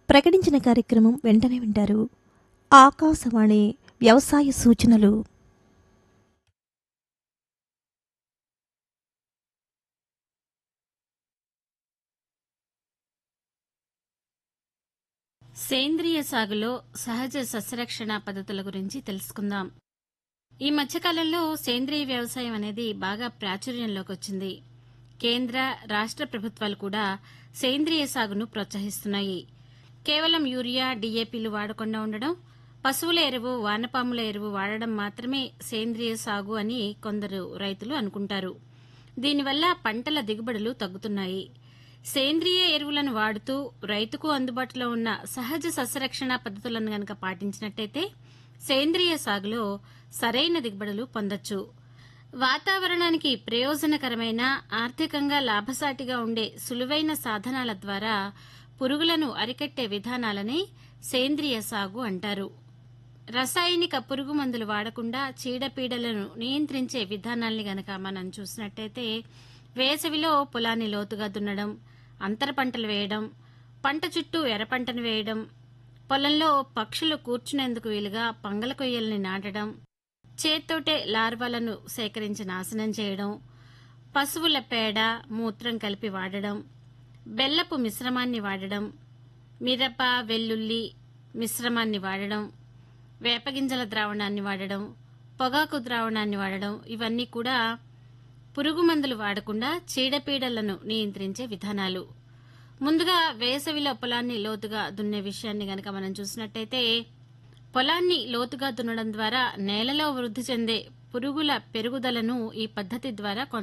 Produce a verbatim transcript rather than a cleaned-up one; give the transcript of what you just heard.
ప్రకటించిన కార్యక్రమం వెంటనే వింటారు. ఆకాశవాణి వ్యవసాయ సూచనలు. సేంద్రియ సాగులో సహజ సస్యరక్షణ పద్ధతుల గురించి తెలుసుకుందాం. ఈ మధ్యకాలంలో సేంద్రియ వ్యవసాయం అనేది బాగా ప్రాచుర్యంలోకి వచ్చింది. కేంద్ర రాష్ట్ర ప్రభుత్వాలు కూడా సేంద్రియ సాగును ప్రోత్సహిస్తున్నాయి. కేవలం యూరియా, డీఏపీలు వాడకుండా ఉండడం, పశువుల ఎరువు, వానపాముల ఎరువు వాడడం మాత్రమే సేంద్రియ సాగు అని కొందరు రైతులు అనుకుంటారు. దీనివల్ల పంటల దిగుబడులు తగ్గుతున్నాయి. సేంద్రియ ఎరువులను వాడుతూ రైతుకు అందుబాటులో ఉన్న సహజ సస్యరక్షణ పద్ధతులను గనక పాటించినట్టయితే సేంద్రియ సాగులో సరైన దిగుబడులు పొందొచ్చు. వాతావరణానికి ప్రయోజనకరమైన, ఆర్థికంగా లాభసాటిగా ఉండే సులువైన సాధనాల ద్వారా పురుగులను అరికట్టే విధానాలనే సేంద్రియ సాగు అంటారు. రసాయనిక పురుగు మందులు వాడకుండా చీడపీడలను నియంత్రించే విధానాల్ని గనక మనం చూసినట్టయితే వేసవిలో పొలాన్ని లోతుగా దున్నడం, అంతర పంటలు వేయడం, పంట చుట్టూ ఎర్రపంటను వేయడం, పొలంలో పక్షులు కూర్చునేందుకు వీలుగా పంగల కొయ్యల్ని నాటడం, చేత్తోటే లార్వాలను సేకరించి నాశనం చేయడం, పశువుల పేడ, మూత్రం కలిపి వాడడం, బెల్లపు మిశ్రమాన్ని వాడడం, మిరప, వెల్లుల్లి మిశ్రమాన్ని వాడడం, వేపగింజల ద్రావణాన్ని వాడడం, పొగాకు ద్రావణాన్ని వాడడం, ఇవన్నీ కూడా పురుగు మందులు వాడకుండా చీడపీడలను నియంత్రించే విధానాలు. ముందుగా వేసవిలో పొలాన్ని లోతుగా దున్నే విషయాన్ని గనక మనం చూసినట్టయితే పొలాన్ని లోతుగా దున్నడం ద్వారా నేలలో వృద్ధి చెందే పురుగుల పెరుగుదలను ఈ పద్ధతి ద్వారా